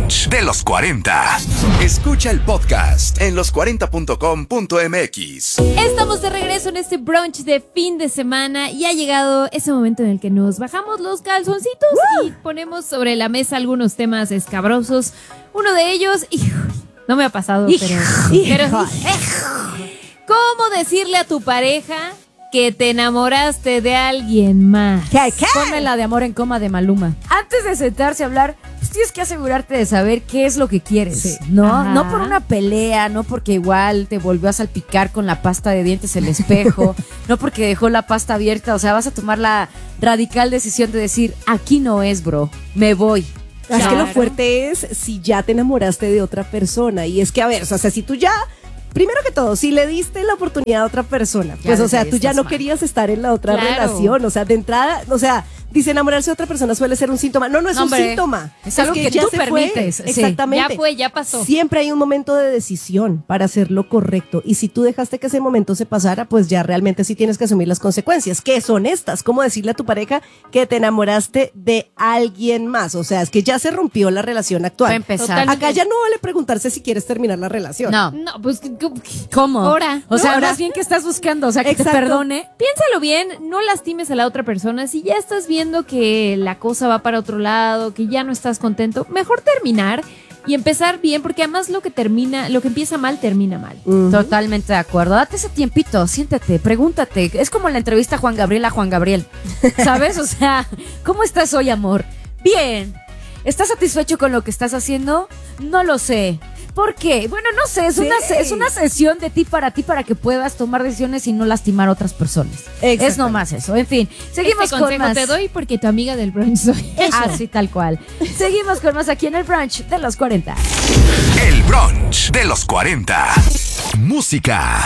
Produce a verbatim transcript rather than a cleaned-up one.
brunch de los cuarenta. Escucha el podcast en los cuarenta punto com punto m x. Estamos de regreso en este brunch de fin de semana y ha llegado ese momento en el que nos bajamos los calzoncitos ¡Uh! Y ponemos sobre la mesa algunos temas escabrosos. Uno de ellos, hijo, no me ha pasado, hijo, pero, pero hijo, ¿cómo decirle a tu pareja que te enamoraste de alguien más? ¿Qué, qué? Ponme la de Amor en Coma de Maluma. Antes de sentarse a hablar, pues tienes que asegurarte de saber qué es lo que quieres, sí. ¿no? Ajá. No por una pelea, no porque igual te volvió a salpicar con la pasta de dientes el espejo, no porque dejó la pasta abierta, o sea, vas a tomar la radical decisión de decir, aquí no es, bro, me voy. Claro. Es que lo fuerte es si ya te enamoraste de otra persona. Y es que, a ver, o sea, si tú ya, primero que todo, si le diste la oportunidad a otra persona, pues, ya, o sea, tú ya no mal. querías estar en la otra claro. relación. O sea, de entrada, o sea, dice enamorarse de otra persona suele ser un síntoma. No, no es no, un hombre, síntoma. Es, es algo que, que ya tú se permites. Fue. Sí. Exactamente. Ya fue, ya pasó. Siempre hay un momento de decisión para hacer lo correcto. Y si tú dejaste que ese momento se pasara, pues ya realmente sí tienes que asumir las consecuencias. ¿Qué son estas? ¿Cómo decirle a tu pareja que te enamoraste de alguien más? O sea, es que ya se rompió la relación actual. Para empezar. Totalmente. Acá ya no vale preguntarse si quieres terminar la relación. No. No, pues, ¿cómo? Ahora. O sea, ahora. más bien que estás buscando, o sea, que Exacto. te perdone. Piénsalo bien, no lastimes a la otra persona. Si ya estás viendo que la cosa va para otro lado, que ya no estás contento, mejor terminar y empezar bien, porque además lo que termina, lo que empieza mal, termina mal. Uh-huh. Totalmente de acuerdo. Date ese tiempito, siéntate, pregúntate. Es como la entrevista a Juan Gabriel a Juan Gabriel, ¿sabes? O sea, ¿cómo estás hoy, amor? Bien. ¿Estás satisfecho con lo que estás haciendo? No lo sé. ¿Por qué? Bueno, no sé, es, sí. una, es una sesión de ti para ti para que puedas tomar decisiones y no lastimar a otras personas. Es nomás eso. En fin, seguimos este con más. Te doy porque tu amiga del brunch soy. Así tal cual. Seguimos con más aquí en el brunch de los cuarenta. El brunch de los cuarenta. Música.